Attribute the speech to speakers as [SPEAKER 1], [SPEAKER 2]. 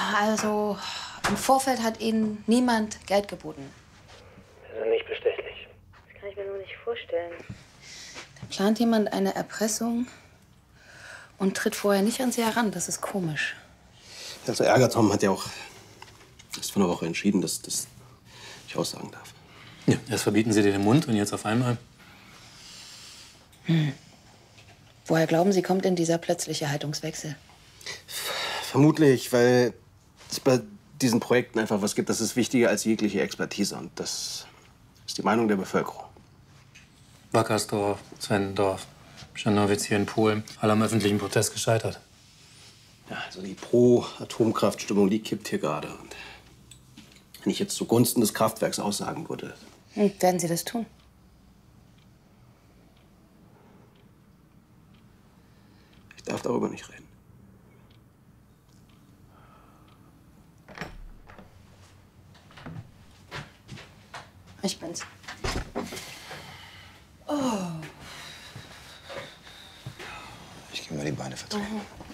[SPEAKER 1] Also, im Vorfeld hat Ihnen niemand Geld geboten.
[SPEAKER 2] Das ist nicht bestechlich.
[SPEAKER 1] Das kann ich mir nur nicht vorstellen. Da plant jemand eine Erpressung und tritt vorher nicht an Sie heran. Das ist komisch.
[SPEAKER 2] Also Ärger-Tom hat ja auch erst vor einer Woche entschieden, dass ich aussagen darf.
[SPEAKER 3] Ja, erst verbieten Sie dir den Mund und jetzt auf einmal.
[SPEAKER 1] Woher glauben Sie, kommt denn dieser plötzliche Haltungswechsel?
[SPEAKER 2] Vermutlich, weil es bei diesen Projekten einfach was gibt, das ist wichtiger als jegliche Expertise. Und das ist die Meinung der Bevölkerung.
[SPEAKER 3] Wackersdorf, Zwendendorf, Schanowitz hier in Polen. Alle am öffentlichen Protest gescheitert.
[SPEAKER 2] Ja, also die Pro-Atomkraft-Stimmung, die kippt hier gerade. Und wenn ich jetzt zugunsten des Kraftwerks aussagen würde.
[SPEAKER 1] Werden Sie das tun?
[SPEAKER 2] Ich darf darüber nicht reden.
[SPEAKER 1] Ich bin's.
[SPEAKER 4] Ich gehe mal die Beine vertreten.